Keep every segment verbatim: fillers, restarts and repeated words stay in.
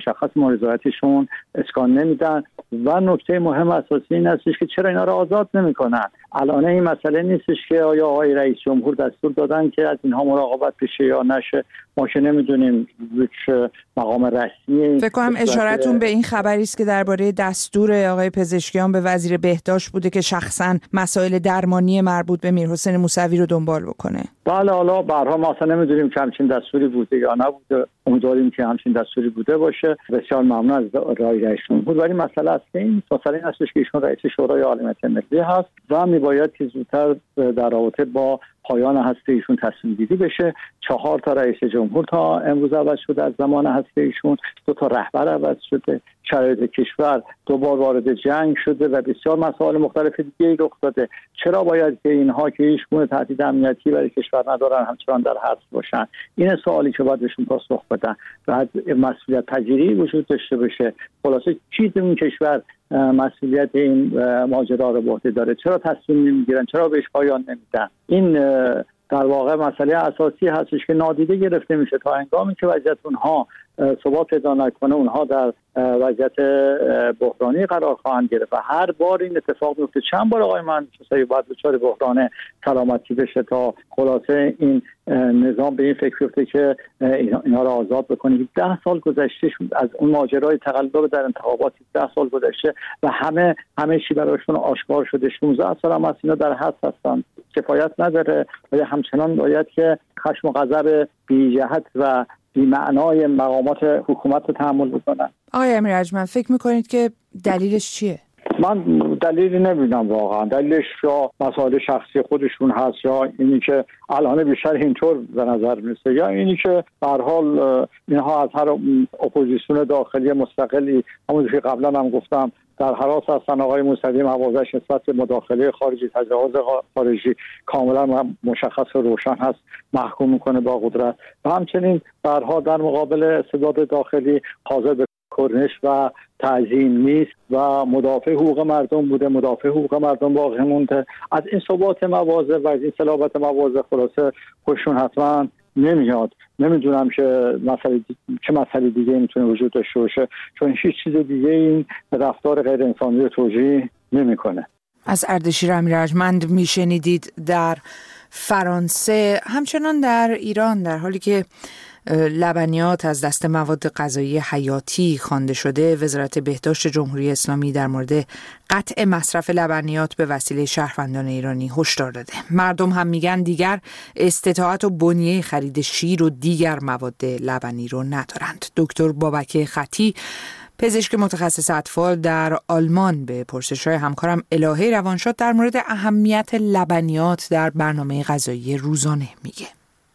مشخص مورد اسکان نمیدن. و نکته مهم اساسی این هستش که چرا اینا رو آزاد نمیکنن. الان این مسئله نیستش که آیا آقای رئیس جمهور دستور دادن که از اینها مراقبت بشه یا نشه، ما که نمیدونیم، هیچ مقام رسمی. فکر کنم اشارتون به این خبری است که درباره دستور آقای پزشکیان به وزیر بهداشت بوده که شخصا مسائل درمانی مربوط به میرحسین موسوی رو دنبال بکنه. بله، حالا به هر حال ما اصلا نمیدونیم که همچین دستوری بوده یا نبوده. امیدواریم که همچین دستوری بوده باشه. بسیار ممنون از رئیس جمهور. ولی مسئله اصلی این مسئله این هستش که ایشون رئیس شورای عالمیت ملی هست و میباید که زودتر در رابطه با پایان هسته ایشون تصمیم گیری بشه. چهار تا رئیس جمهور تا امروز عوض شده از زمان هسته ایشون، دو تا رهبر عوض شده، شرایط کشور دوبار وارد جنگ شده و بسیار مسائل مختلف دیگه رخ داده. چرا باید که اینها که هیچ گونه تهدید امنیتی برای کشور ندارن همچنان در حبس باشن؟ این سوالی که باید بهشون پاسخ بدن. بعد مسئولیت پذیری وجود داشته باشه. خلاصه کی تو این کشور مسئولیت این ماجرا رو به عهده داره؟ چرا تصمیم نمیگیرن؟ چرا بهش پایان نمیدن؟ این در واقع مسئله اساسی هستش که نادیده گرفته میشه تا هنگامی که وضعیت اونها ثبات پیدا نکنه. اونها در وضعیت بحرانی قرار خواهند گرفت و هر بار این اتفاق میفته. چند بار آقای مهندس موسوی باید دچار بحران سلامتی بشه تا خلاصه این نظام به این فکر بیفته که اینا رو آزاد بکنه. ده سال گذشته از اون ماجرای تقلب در انتخابات، ده سال گذشته و همه همه چی براشون آشکار شده. شانزده سال هم از اینا در حبس هستن، کفایت نداره و همچنان باید که خشم و غضب بی جهت و بی معنای مقامات حکومت رو تحمل بکنن. آقای امیر ارجمند، فکر میکنید که دلیلش چیه؟ من دلیلی نمیدونم واقعا. دلیلش یا مسائل شخصی خودشون هست یا اینی که الان بیشتر اینطور به نظر میسه، یا اینی که به هر حال اینها از هر اپوزیسیون داخلی مستقلی، همونجوری که قبلا هم گفتم، در حراس هستن. آقای موسوی موازش نسبت به مداخله خارجی، تجاوز خارجی کاملا مشخص و روشن هست، محکوم میکنه با قدرت و همچنین برها در مقابل استبداد داخلی حاضر به کرنش و تعظیم نیست و مدافع حقوق مردم بوده، مدافع حقوق مردم باقی مونده. از این ثبات مواضع و از این صلابت مواضع خلاصه خوششون حتما نمیاد. نمیدونم که مسئله دی... چه مسئله دیگه میتونه وجود داشته باشه، چون هیچ چیز دیگه این رفتار غیر انسانی رو توجیه نمیکنه. از اردشیر امیر ارجمند میشنیدید. در فرانسه همچنان در ایران، در حالی که لبنیات از دست مواد غذایی حیاتی خوانده شده، وزارت بهداشت جمهوری اسلامی در مورد قطع مصرف لبنیات به وسیله شهروندان ایرانی هشدار داده. مردم هم میگن دیگر استطاعت و بنیه خرید شیر و دیگر مواد لبنی رو ندارند. دکتر بابک خطی، پزشک متخصص اطفال در آلمان، به پرسش‌های همکارم الهه روانشاد در مورد اهمیت لبنیات در برنامه غذایی روزانه میگه.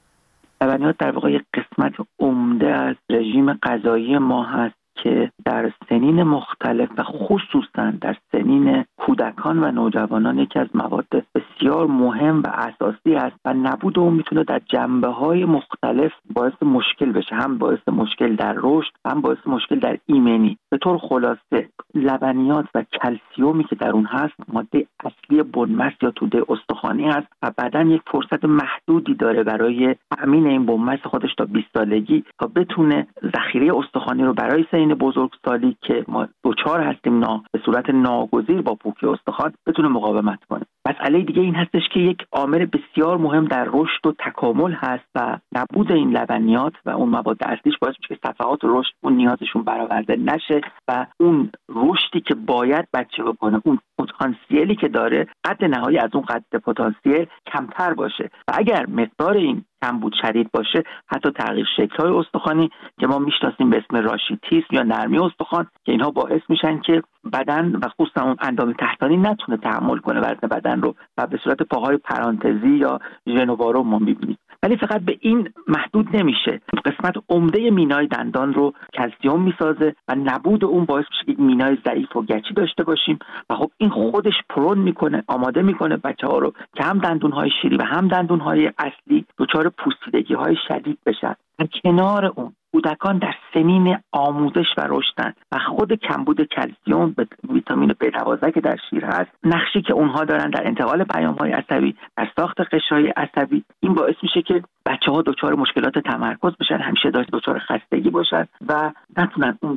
لبنیات در واقع یک قسمت عمده از رژیم غذایی ما هست که در سنین مختلف و خصوصا در سنین کودکان و نوجوانان یکی از مواد بسیار مهم و اساسی است و نبود اون میتونه در جنبه‌های مختلف باعث مشکل بشه، هم باعث مشکل در رشد، هم باعث مشکل در ایمنی. به طور خلاصه لبنیات و کلسیومی که در اون هست ماده اصلی بنمست یا توده استخوانی هست و بدن یک فرصت محدودی داره برای تأمین این بنمست خودش تا بیست سالگی تا بتونه ذخیره استخوانی رو برای سنین بزرگسالی که ما دوچار هستیم نا به صورت ناگزیر با پوکی استخوان بتونه مقاومت کنه. مسئله دیگه این هستش که یک عامل بسیار مهم در رشد و تکامل هست و نبود این لبنیات و اون مواد اصلیش باعث میشه که صفحات رشد اون نیازشون برآورده نشه و اون رشدی که باید بچه بکنه، اون پتانسیلی که داره، قد نهایی از اون قد پتانسیل کمتر باشه و اگر مقدار این کمبود شدید باشه حتی تغییر شکل‌های استخوانی که ما میشناسیم به اسم راشیتیسم یا نرمی استخوان که اینها باعث میشن که بدن و خصوصا اون اندام تحتانی نتونه تحمل کنه وزن بدن رو و به صورت پاهای پرانتزی یا ژنوارو ما میبینیم. ولی فقط به این محدود نمیشه. قسمت عمده مینای دندان رو کلسیوم میسازه و نبود اون باعث میشه که مینای ضعیف و گچی داشته باشیم و خب این خودش پرون میکنه، آماده میکنه بچه‌ها رو که هم دندون‌های شیری و هم دندون‌های اصلی دچار پوسیدگی‌های شدید بشن. در کنار اون کودکان در سنین آموزش و رشدن و خود کمبود کلسیوم به ویتامین بی دوازده که در شیر هست، نقشی که اونها دارن در انتقال پیام‌های عصبی، در ساخت قشرهای عصبی، این باعث میشه که بچه‌ها دچار مشکلات تمرکز بشن، همیشه دچار خستگی باشن و نتونن اون